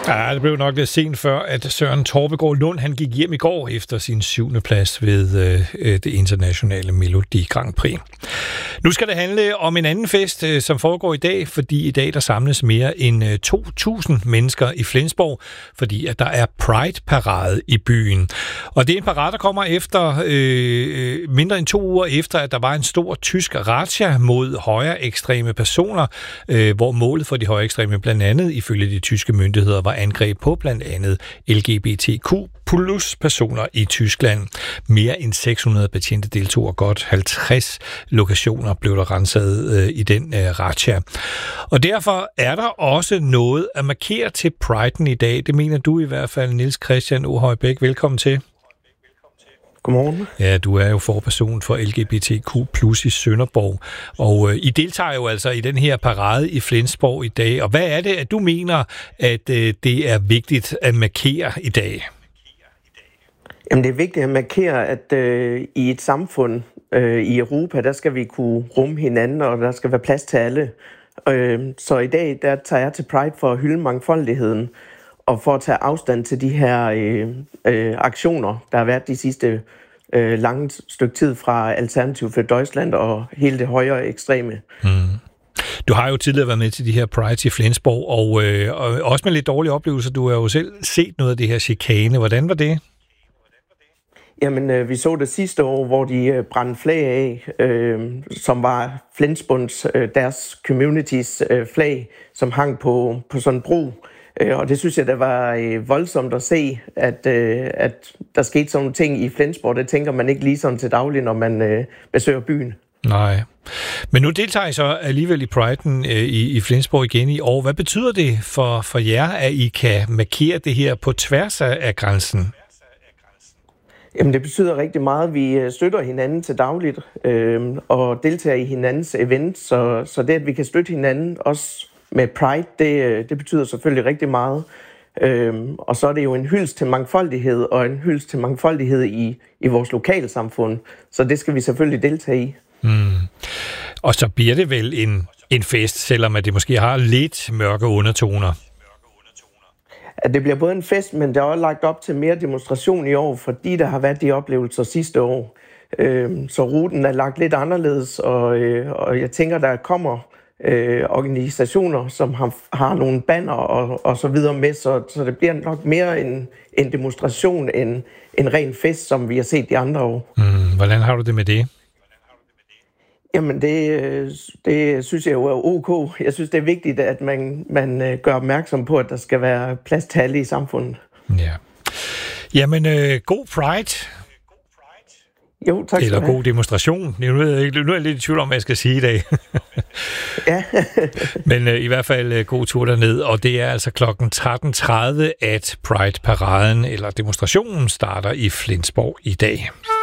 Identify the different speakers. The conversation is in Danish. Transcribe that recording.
Speaker 1: Ja, det blev nok lidt sent før, at Søren Torpegaard Lund han gik hjem i går efter sin 7. plads ved det internationale Melodi Grand Prix. Nu skal det handle om en anden fest, som foregår i dag, fordi i dag der samles mere end 2.000 mennesker i Flensborg, fordi at der er Pride-parade i byen. Og det er en parade, der kommer efter mindre end 2 uger efter, at der var en stor tysk razzia mod højre ekstreme personer, hvor målet for de højre ekstreme blandt andet, ifølge de tyske myndigheder, var angreb på blandt andet LGBTQ plus personer i Tyskland. Mere end 600 betjente deltog, og godt 50 lokationer blev der renset i den razzia. Og derfor er der også noget at markere til Pride'en i dag. Det mener du i hvert fald, Niels Christian Ohøjbæk. Velkommen til.
Speaker 2: Godmorgen.
Speaker 1: Ja, du er jo forperson for LGBTQ plus i Sønderborg, og I deltager jo altså i den her parade i Flensborg i dag. Og hvad er det, at du mener, at det er vigtigt at markere i dag?
Speaker 2: Jamen, det er vigtigt at markere, at i et samfund i Europa, der skal vi kunne rumme hinanden, og der skal være plads til alle. Så i dag, der tager jeg til Pride for at hylde mangfoldigheden, og for at tage afstand til de her aktioner, der har været de sidste lange stykke tid fra Alternativ for Deutschland og hele det højere ekstreme.
Speaker 1: Du har jo tidligere været med til de her Pride i Flensborg, og også med lidt dårlige oplevelser. Du har jo selv set noget af det her chikane. Hvordan var det?
Speaker 2: Jamen, vi så det sidste år, hvor de brændte flag af, som var Flensborgs, deres communities flag, som hang på sådan en bro. Og det synes jeg, der var voldsomt at se, at der skete sådan nogle ting i Flensborg. Det tænker man ikke lige sådan til daglig, når man besøger byen. Nej.
Speaker 1: Men nu deltager I så alligevel i Pride'en i Flensborg igen i år. Hvad betyder det for jer, at I kan markere det her på tværs af grænsen?
Speaker 2: Jamen, det betyder rigtig meget. Vi støtter hinanden til dagligt og deltager i hinandens events. Så det, at vi kan støtte hinanden, også med Pride, det betyder selvfølgelig rigtig meget. Og så er det jo en hyldest til mangfoldighed, og en hyldest til mangfoldighed i vores lokalsamfund. Så det skal vi selvfølgelig deltage i.
Speaker 1: Og så bliver det vel en fest, selvom at det måske har lidt mørke undertoner.
Speaker 2: At det bliver både en fest, men der er også lagt op til mere demonstration i år, fordi der har været de oplevelser sidste år. Så ruten er lagt lidt anderledes, og jeg tænker, der kommer organisationer, som har nogle banner og så videre med, så det bliver nok mere en demonstration end en ren fest, som vi har set de andre år.
Speaker 1: Hvordan har du det med det?
Speaker 2: Jamen, det synes jeg jo er ok. Jeg synes, det er vigtigt, at man gør opmærksom på, at der skal være plads til alle i samfundet.
Speaker 1: Ja. Jamen, god Pride.
Speaker 2: Jo, tak skal du have.
Speaker 1: Eller god demonstration. Nu er jeg lidt i tvivl om, hvad jeg skal sige i dag.
Speaker 2: Ja.
Speaker 1: Men i hvert fald god tur derned, og det er altså klokken 13.30, at Pride-paraden eller demonstrationen starter i Flensborg i dag.